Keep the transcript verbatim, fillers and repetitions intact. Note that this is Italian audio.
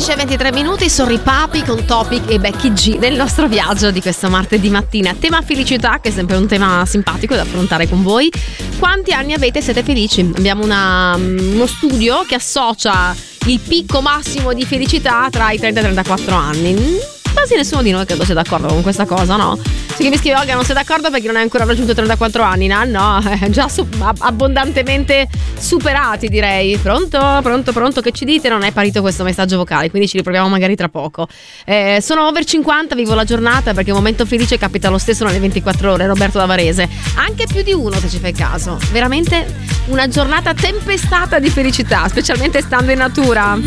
undici e ventitré minuti, Sorry Papi con Topic e Becky G nel nostro viaggio di questo martedì mattina. Tema felicità, che è sempre un tema simpatico da affrontare con voi. Quanti anni avete e siete felici? Abbiamo una, uno studio che associa il picco massimo di felicità tra i trenta e i trentaquattro anni. Quasi nessuno di noi credo sia d'accordo con questa cosa, no? Se chi mi scrive Olga non sei d'accordo perché non hai ancora raggiunto trentaquattro anni, no? No, già su- abbondantemente superati, direi. Pronto? Pronto? Pronto? Che ci dite? Non è partito questo messaggio vocale, quindi ci riproviamo magari tra poco. Eh, sono over cinquanta, vivo la giornata perché un momento felice capita lo stesso nelle ventiquattro ore. Roberto da Varese. Anche più di uno, se ci fai caso. Veramente una giornata tempestata di felicità, specialmente stando in natura.